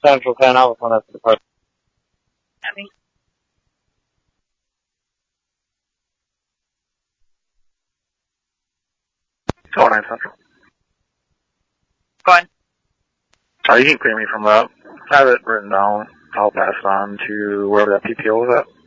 Central 10 Alpha 1, that's the department. Abby? Oh, 9 Central. Go on. You can clear me from that. I have it written down. I'll pass it on to wherever that PPO is at.